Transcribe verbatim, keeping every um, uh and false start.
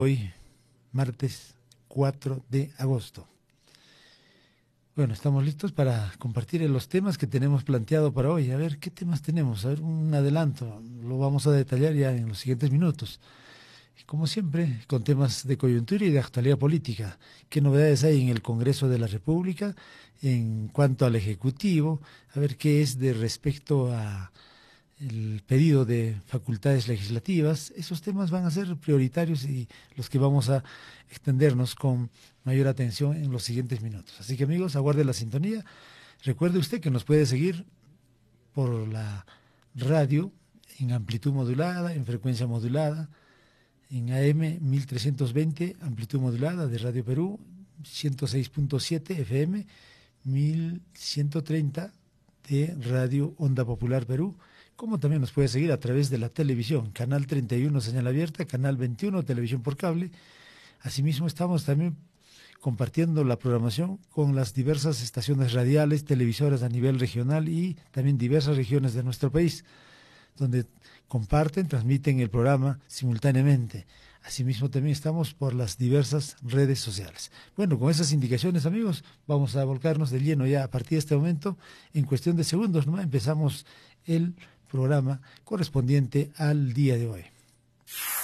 Hoy, martes cuatro de agosto. Bueno, estamos listos para compartir los temas que tenemos planteado para hoy. A ver, ¿qué temas tenemos? A ver, un adelanto. Lo vamos a detallar ya en los siguientes minutos. Como siempre, con temas de coyuntura y de actualidad política. ¿Qué novedades hay en el Congreso de la República en cuanto al Ejecutivo? A ver qué es de respecto a el pedido de facultades legislativas. Esos temas van a ser prioritarios y los que vamos a extendernos con mayor atención en los siguientes minutos. Así que amigos, aguarde la sintonía. Recuerde usted que nos puede seguir por la radio en amplitud modulada, en frecuencia modulada, en A M mil trescientos veinte, amplitud modulada de Radio Perú, ciento seis punto siete F M, mil ciento treinta de Radio Onda Popular Perú, como también nos puede seguir a través de la televisión, canal treinta y uno señal abierta, canal veintiuno televisión por cable. Asimismo estamos también compartiendo la programación con las diversas estaciones radiales, televisoras a nivel regional y también diversas regiones de nuestro país, donde comparten, transmiten el programa simultáneamente. Asimismo también estamos por las diversas redes sociales. Bueno, con esas indicaciones, amigos, vamos a volcarnos de lleno ya a partir de este momento. En cuestión de segundos, ¿no? Empezamos el programa correspondiente al día de hoy.